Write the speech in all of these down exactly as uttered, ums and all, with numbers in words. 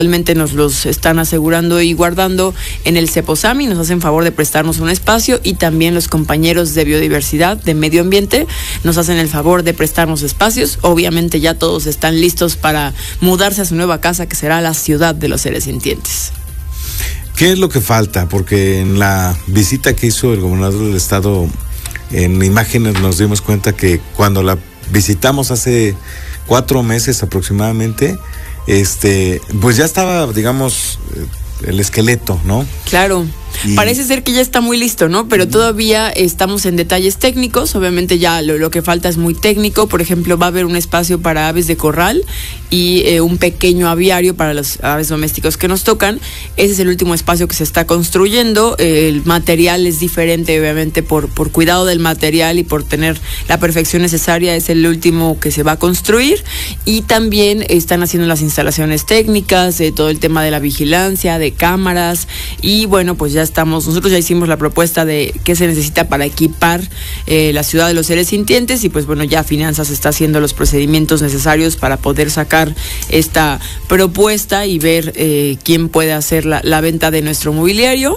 Realmente nos los están asegurando y guardando en el Ceposami, nos hacen favor de prestarnos un espacio, y también los compañeros de biodiversidad, de medio ambiente, nos hacen el favor de prestarnos espacios. Obviamente ya todos están listos para mudarse a su nueva casa, que será la ciudad de los seres sintientes. ¿Qué es lo que falta? Porque en la visita que hizo el gobernador del estado, en imágenes nos dimos cuenta que cuando la visitamos hace cuatro meses aproximadamente, este, pues ya estaba, digamos, el esqueleto, ¿no? Claro. Y parece ser que ya está muy listo, ¿no? Pero todavía estamos en detalles técnicos. Obviamente ya lo, lo que falta es muy técnico. Por ejemplo, va a haber un espacio para aves de corral y eh, un pequeño aviario para los aves domésticos que nos tocan. Ese es el último espacio que se está construyendo. Eh, el material es diferente, obviamente, por, por cuidado del material y por tener la perfección necesaria. Es el último que se va a construir. Y también están haciendo las instalaciones técnicas, eh, todo el tema de la vigilancia, de cámaras. Y bueno, pues ya estamos, nosotros ya hicimos la propuesta de qué se necesita para equipar eh, la ciudad de los seres sintientes, y pues bueno, ya Finanzas está haciendo los procedimientos necesarios para poder sacar esta propuesta y ver eh, quién puede hacer la, la venta de nuestro mobiliario.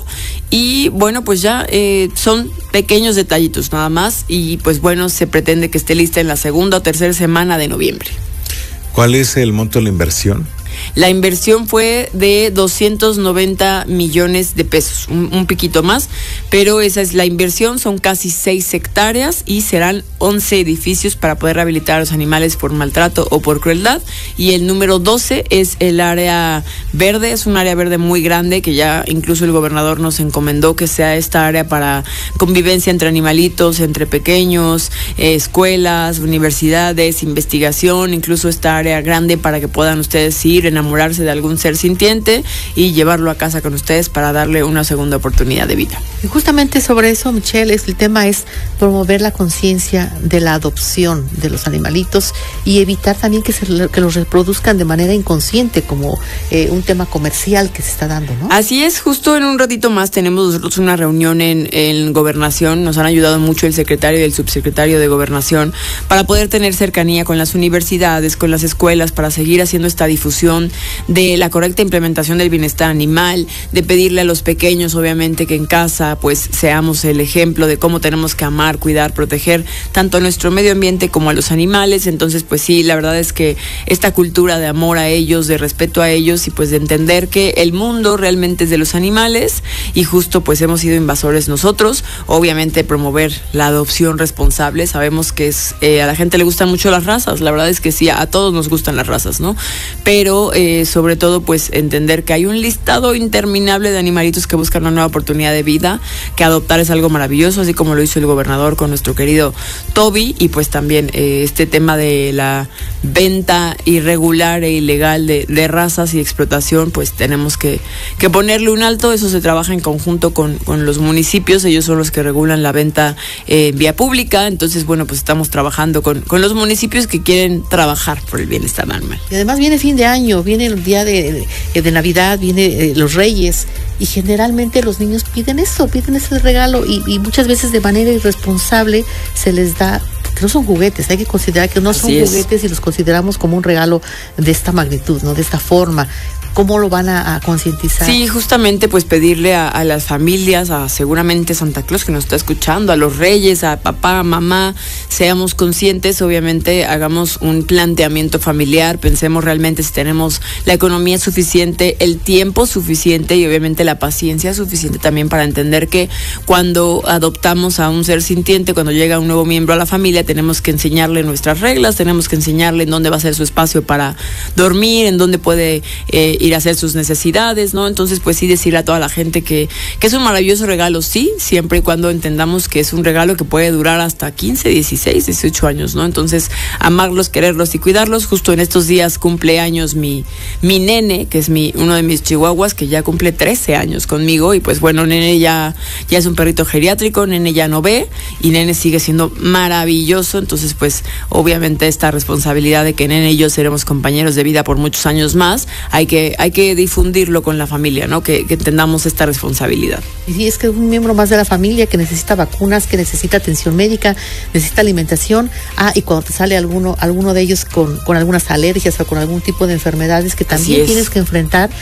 Y bueno, pues ya eh, son pequeños detallitos nada más, y pues bueno, se pretende que esté lista en la segunda o tercera semana de noviembre. ¿Cuál es el monto de la inversión? La inversión fue de doscientos noventa millones de pesos, un, un piquito más, pero esa es la inversión. Son casi seis hectáreas y serán once edificios para poder rehabilitar a los animales por maltrato o por crueldad. Y el número doce es el área verde, es un área verde muy grande que ya incluso el gobernador nos encomendó que sea esta área para convivencia entre animalitos, entre pequeños, eh, escuelas, universidades, investigación, incluso esta área grande para que puedan ustedes ir, enamorarse de algún ser sintiente y llevarlo a casa con ustedes para darle una segunda oportunidad de vida. Y justamente sobre eso, Michelle, es, el tema es promover la conciencia de la adopción de los animalitos y evitar también que, se, que los reproduzcan de manera inconsciente, como eh, un tema comercial que se está dando, ¿no? Así es, justo en un ratito más tenemos nosotros una reunión en, en Gobernación. Nos han ayudado mucho el secretario y el subsecretario de Gobernación para poder tener cercanía con las universidades, con las escuelas, para seguir haciendo esta difusión de la correcta implementación del bienestar animal, de pedirle a los pequeños, obviamente, que en casa pues seamos el ejemplo de cómo tenemos que amar, cuidar, proteger tanto a nuestro medio ambiente como a los animales. Entonces, pues sí, la verdad es que esta cultura de amor a ellos, de respeto a ellos y pues de entender que el mundo realmente es de los animales y justo pues hemos sido invasores nosotros. Obviamente promover la adopción responsable. Sabemos que es eh, a la gente le gustan mucho las razas, la verdad es que sí, a todos nos gustan las razas, ¿no? Pero Eh, sobre todo pues entender que hay un listado interminable de animalitos que buscan una nueva oportunidad de vida, que adoptar es algo maravilloso, así como lo hizo el gobernador con nuestro querido Toby. Y pues también eh, este tema de la venta irregular e ilegal de, de razas y explotación, pues tenemos que, que ponerle un alto. Eso se trabaja en conjunto con, con los municipios, ellos son los que regulan la venta eh, en vía pública. Entonces bueno, pues estamos trabajando con, con los municipios que quieren trabajar por el bienestar animal. Y además viene fin de año, viene el día de, de, de Navidad, viene eh, los Reyes, y generalmente los niños piden eso, piden ese regalo, y, y muchas veces de manera irresponsable se les da, porque no son juguetes, hay que considerar que no Así son es. juguetes y los consideramos como un regalo de esta magnitud, ¿no? De esta forma. ¿Cómo lo van a, a concientizar? Sí, justamente pues pedirle a, a las familias, a seguramente Santa Claus que nos está escuchando, a los reyes, a papá, mamá, seamos conscientes, obviamente hagamos un planteamiento familiar, pensemos realmente si tenemos la economía suficiente, el tiempo suficiente y obviamente la paciencia suficiente también para entender que cuando adoptamos a un ser sintiente, cuando llega un nuevo miembro a la familia, tenemos que enseñarle nuestras reglas, tenemos que enseñarle en dónde va a ser su espacio para dormir, en dónde puede eh, ir a hacer sus necesidades, ¿no? Entonces, pues sí, decirle a toda la gente que, que es un maravilloso regalo, sí, siempre y cuando entendamos que es un regalo que puede durar hasta quince, dieciséis, dieciocho años, ¿no? Entonces, amarlos, quererlos y cuidarlos. Justo en estos días cumple años mi, mi nene, que es mi, uno de mis chihuahuas, que ya cumple trece años conmigo, y pues bueno, nene ya, ya es un perrito geriátrico, nene ya no ve, y nene sigue siendo maravilloso. Entonces, pues, obviamente esta responsabilidad de que nene y yo seremos compañeros de vida por muchos años más, hay que hay que difundirlo con la familia, ¿no? Que, que entendamos esta responsabilidad. Y sí, es que es un miembro más de la familia que necesita vacunas, que necesita atención médica, necesita alimentación. Ah, y cuando te sale alguno, alguno de ellos con, con algunas alergias o con algún tipo de enfermedades que también tienes que enfrentar,